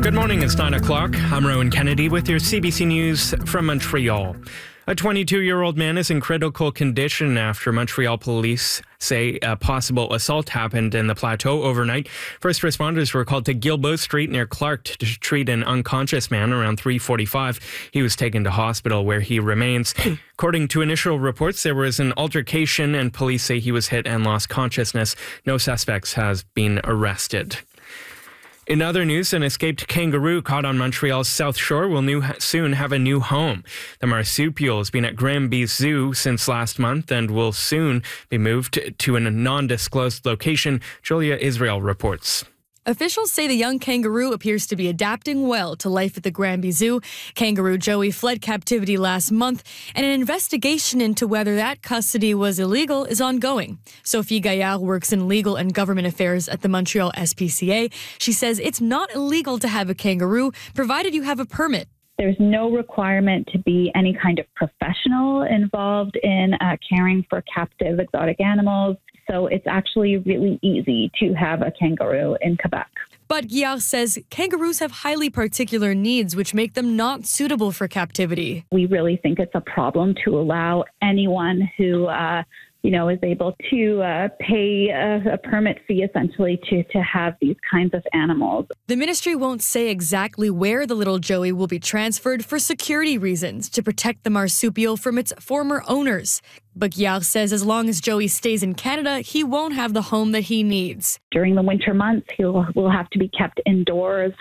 Good morning, it's 9 o'clock. I'm Rowan Kennedy with your CBC News from Montreal. A 22-year-old man is in critical condition after Montreal police say a possible assault happened in the plateau overnight. First responders were called to Guilbeault Street near Clark to treat an unconscious man around 3:45. He was taken to hospital where he remains. According to initial reports, there was an altercation and police say he was hit and lost consciousness. No suspects has been arrested. In other news, an escaped kangaroo caught on Montreal's South Shore will soon have a new home. The marsupial has been at Granby Zoo since last month and will soon be moved to a non-disclosed location. Julia Israel reports. Officials say the young kangaroo appears to be adapting well to life at the Granby Zoo. Kangaroo Joey fled captivity last month, and an investigation into whether that custody was illegal is ongoing. Sophie Gaillard works in legal and government affairs at the Montreal SPCA. She says it's not illegal to have a kangaroo, provided you have a permit. There's no requirement to be any kind of professional involved in caring for captive exotic animals. So it's actually really easy to have a kangaroo in Quebec. But Guillard says kangaroos have highly particular needs, which make them not suitable for captivity. We really think it's a problem to allow anyone who is able to pay a permit fee essentially to have these kinds of animals. The ministry won't say exactly where the little Joey will be transferred for security reasons to protect the marsupial from its former owners. But Guillard says as long as Joey stays in Canada, he won't have the home that he needs. During the winter months, he will have to be kept indoors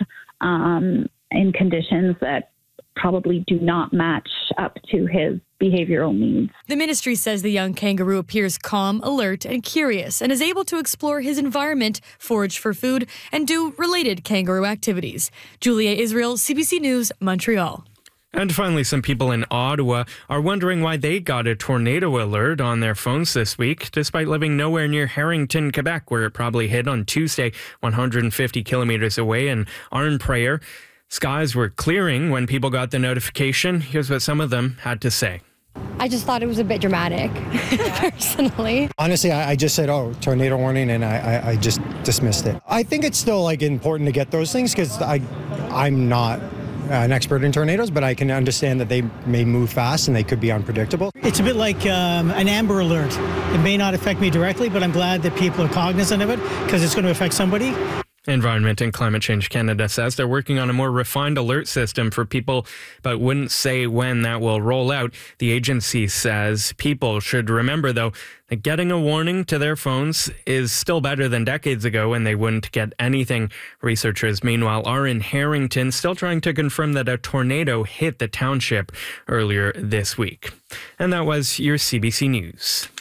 in conditions that probably do not match up to his behavioral needs. The ministry says the young kangaroo appears calm, alert, and curious, and is able to explore his environment, forage for food, and do related kangaroo activities. Julia Israel, CBC News, Montreal. And finally, some people in Ottawa are wondering why they got a tornado alert on their phones this week, despite living nowhere near Harrington, Quebec, where it probably hit on Tuesday, 150 kilometers away in Arnprior. Skies were clearing when people got the notification. Here's what some of them had to say. I just thought it was a bit dramatic, personally. Honestly, I just said, tornado warning, and I just dismissed it. I think it's still important to get those things because I'm not an expert in tornadoes, but I can understand that they may move fast and they could be unpredictable. It's a bit like an Amber Alert. It may not affect me directly, but I'm glad that people are cognizant of it because it's going to affect somebody. Environment and Climate Change Canada says they're working on a more refined alert system for people, but wouldn't say when that will roll out. The agency says people should remember, though, that getting a warning to their phones is still better than decades ago when they wouldn't get anything. Researchers, meanwhile, are in Harrington still trying to confirm that a tornado hit the township earlier this week. And that was your CBC News.